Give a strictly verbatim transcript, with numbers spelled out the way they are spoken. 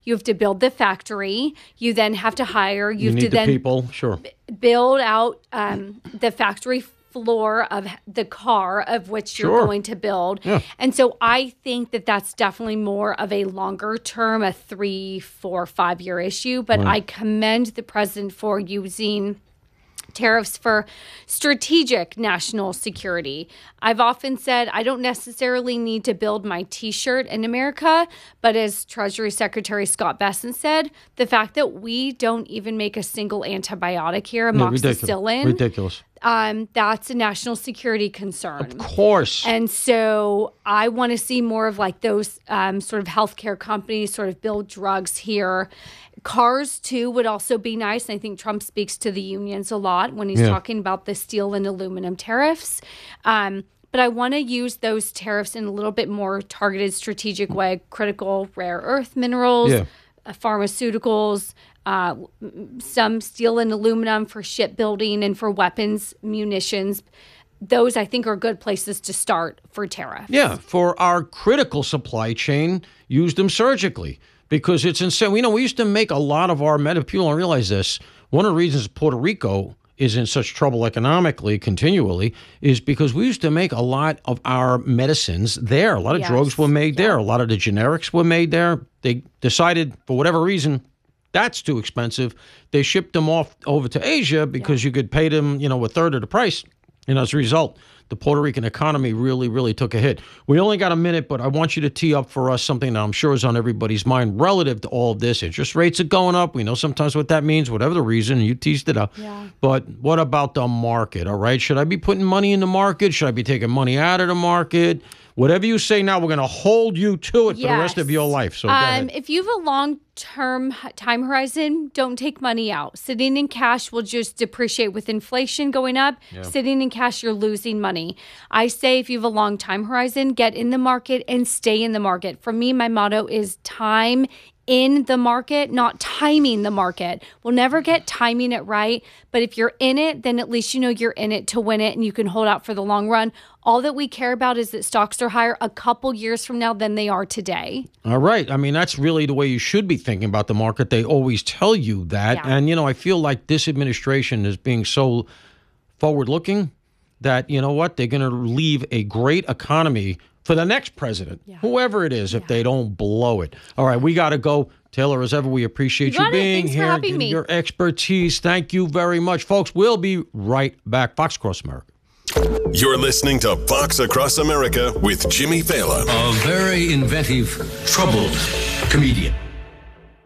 You have to build the factory. You then have to hire. You, you have need to the then people, sure. b- build out um, the factory floor of the car of which you're Sure. going to build. Yeah. And so I think that that's definitely more of a longer term, a three, four, five year issue. But Right. I commend the president for using tariffs for strategic national security. I've often said I don't necessarily need to build my T-shirt in America, but as Treasury Secretary Scott Bessent said, the fact that we don't even make a single antibiotic here, amoxicillin, Ridiculous. Ridiculous. Um, that's a national security concern. Of course. And so I want to see more of like those um, sort of healthcare companies sort of build drugs here. Cars, too, would also be nice. And I think Trump speaks to the unions a lot when he's Yeah. talking about the steel and aluminum tariffs. Um, but I want to use those tariffs in a little bit more targeted, strategic way. Critical rare earth minerals, Yeah. uh, pharmaceuticals, uh, some steel and aluminum for shipbuilding and for weapons, munitions. Those, I think, are good places to start for tariffs. Yeah, for our critical supply chain, use them surgically because it's insane. You know, we used to make a lot of our med. People don't realize this. One of the reasons Puerto Rico is in such trouble economically, continually, is because we used to make a lot of our medicines there. A lot of Yes. drugs were made there. A lot of the generics were made there. They decided, for whatever reason, that's too expensive. They shipped them off over to Asia because you could pay them, you know, a third of the price. And as a result, the Puerto Rican economy really, really took a hit. We only got a minute, but I want you to tee up for us something that I'm sure is on everybody's mind relative to all of this. Interest rates are going up. We know sometimes what that means, whatever the reason. You teased it up. Yeah. But what about the market, all right? Should I be putting money in the market? Should I be taking money out of the market? Whatever you say now, we're going to hold you to it for the rest of your life. So go um, ahead. if you have a long-term h- time horizon, don't take money out. Sitting in cash will just depreciate with inflation going up. Sitting in cash, you're losing money. I say if you have a long time horizon, get in the market and stay in the market. For me, my motto is time in the market, not timing the market. We'll never get timing it right, but if you're in it, then at least you know you're in it to win it and you can hold out for the long run. All that we care about is that stocks are higher a couple years from now than they are today. All right. I mean, that's really the way you should be thinking about the market. They always tell you that. Yeah. And, you know, I feel like this administration is being so forward-looking that, you know what, they're going to leave a great economy for the next president, whoever it is, if they don't blow it. All right, we got to go. Taylor, as ever, we appreciate You you, got it. being Thanks for here, having me. your expertise. Thank you very much. Folks, we'll be right back. Fox Across America. You're listening to Fox Across America with Jimmy Fallon. A very inventive, troubled comedian.